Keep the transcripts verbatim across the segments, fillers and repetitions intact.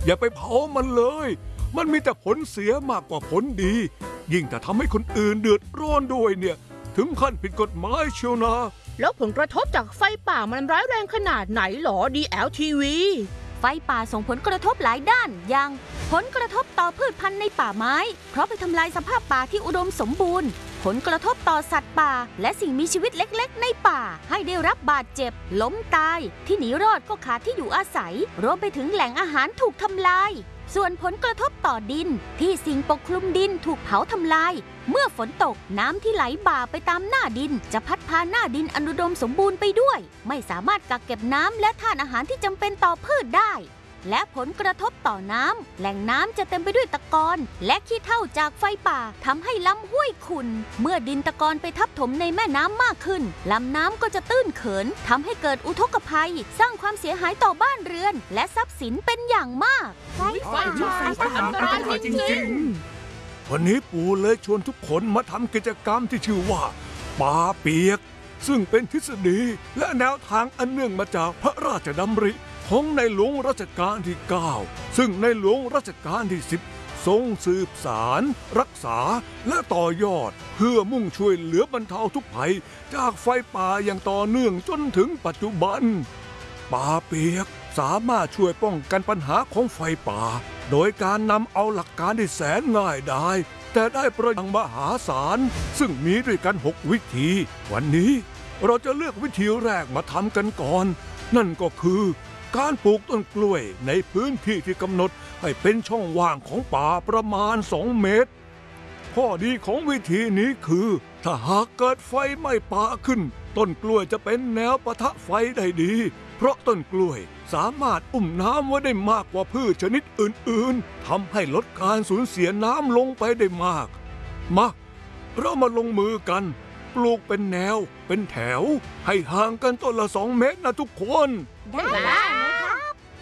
อย่าไปเผามันเลยมันมีแต่ผลเสียมากกว่าผลดียิ่งแต่ทำให้คนอื่นเดือดร้อนด้วยเนี่ยถึงขั้นผิดกฎหมายเชียวนะแล้วผลกระทบจากไฟป่ามันร้ายแรงขนาดไหนหรอ ดี แอล ที วีไฟป่าส่งผลกระทบหลายด้านอย่างผลกระทบต่อพืชพันธุ์ในป่าไม้เพราะไปทำลายสภาพป่าที่อุดมสมบูรณ์ผลกระทบต่อสัตว์ป่าและสิ่งมีชีวิตเล็กๆในป่าให้ได้รับบาดเจ็บล้มตายที่หนีรอดก็ขาดที่อยู่อาศัยรวมไปถึงแหล่งอาหารถูกทำลายส่วนผลกระทบต่อดินที่สิ่งปกคลุมดินถูกเผาทำลายเมื่อฝนตกน้ำที่ไหลบ่าไปตามหน้าดินจะพัดพาหน้าดินอันอุดมสมบูรณ์ไปด้วยไม่สามารถกักเก็บน้ำและธาตุอาหารที่จำเป็นต่อพืชได้และผลกระทบต่อน้ำแหล่งน้ำจะเต็มไปด้วยตะกอนและขี้เถ้าจากไฟป่าทำให้ลำห้วยขุ่นเมื่อดินตะกอนไปทับถมในแม่น้ำมากขึ้นลำน้ำก็จะตื้นเขินทำให้เกิดอุทกภัยสร้างความเสียหายต่อบ้านเรือนและทรัพย์สินเป็นอย่างมากไฟป่าอันตรายจริงๆวันนี้ปู่เลยชวนทุกคนมาทำกิจกรรมที่ชื่อว่าป่าเปียกซึ่งเป็นทฤษฎีและแนวทางอันเนื่องมาจากพระราชดำริของในหลวงรัชกาลที่เก้าซึ่งในหลวงรัชกาลที่สิบทรงสืบสารรักษาและต่อยอดเพื่อมุ่งช่วยเหลือบรรเทาทุกภัยจากไฟป่าอย่างต่อเนื่องจนถึงปัจจุบันป่าเปียกสามารถช่วยป้องกันปัญหาของไฟป่าโดยการนำเอาหลักการที่แสนง่ายดายแต่ได้ประโยชน์มหาศาลซึ่งมีด้วยกันหกวิธีวันนี้เราจะเลือกวิธีแรกมาทำกันก่อนนั่นก็คือการปลูกต้นกล้วยในพื้นที่ที่กำหนดให้เป็นช่องว่างของป่าประมาณสองเมตรข้อดีของวิธีนี้คือถ้าหากเกิดไฟไหม้ป่าขึ้นต้นกล้วยจะเป็นแนวปะทะไฟได้ดีเพราะต้นกล้วยสามารถอุ้มน้ำไว้ได้มากกว่าพืชชนิดอื่นๆทำให้ลดการสูญเสียน้ำลงไปได้มากมาเรามาลงมือกันปลูกเป็นแนวเป็นแถวให้ห่างกันต้นละสองเมตรนะทุกคนได้ครับ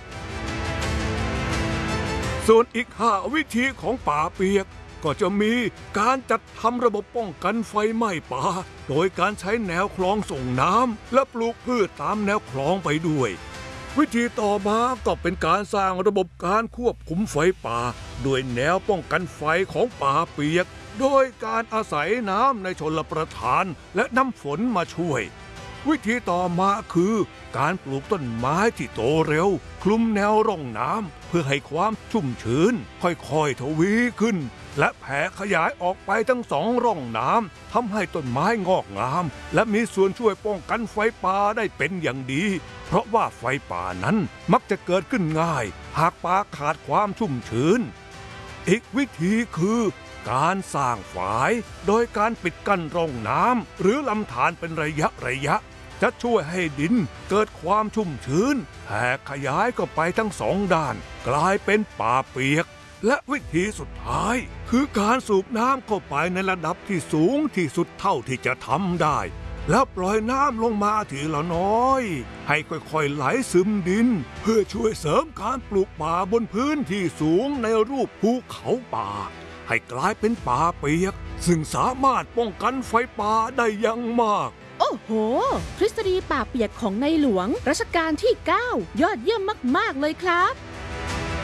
ส่วนอีกห้าวิธีของป่าเปียกก็จะมีการจัดทำระบบป้องกันไฟไหม้ป่าโดยการใช้แนวคลองส่งน้ำและปลูกพืชตามแนวคลองไปด้วยวิธีต่อมาก็เป็นการสร้างระบบการควบคุมไฟป่าด้วยแนวป้องกันไฟของป่าเปียกโดยการอาศัยน้ำในชลประทานและน้ำฝนมาช่วยวิธีต่อมาคือการปลูกต้นไม้ที่โตเร็วคลุมแนวร่องน้ำเพื่อให้ความชุ่มชื้นค่อยๆทวีขึ้นและแผ่ขยายออกไปทั้งสองร่องน้ำทำให้ต้นไม้งอกงามและมีส่วนช่วยป้องกันไฟป่าได้เป็นอย่างดีเพราะว่าไฟป่านั้นมักจะเกิดขึ้นง่ายหากป่าขาดความชุ่มชื้นอีกวิธีคือการสร้างฝายโดยการปิดกั้นร่องน้ำหรือลำธารเป็นระยะระยะจะช่วยให้ดินเกิดความชุ่มชื้นแผ่ขยายก็ไปทั้งสองด้านกลายเป็นป่าเปียกและวิธีสุดท้ายคือการสูบน้ำเข้าไปในระดับที่สูงที่สุดเท่าที่จะทำได้แล้วปล่อยน้ำลงมาทีละน้อยให้ค่อยๆไหลซึมดินเพื่อช่วยเสริมการปลูกป่าบนพื้นที่สูงในรูปภูเขาป่าให้กลายเป็นป่าเปียกซึ่งสามารถป้องกันไฟป่าได้อย่างมากโอ้โหทฤษฎีป่าเปียกของในหลวงรัชกาลที่เก้ายอดเยี่ยมมากๆเลยครับ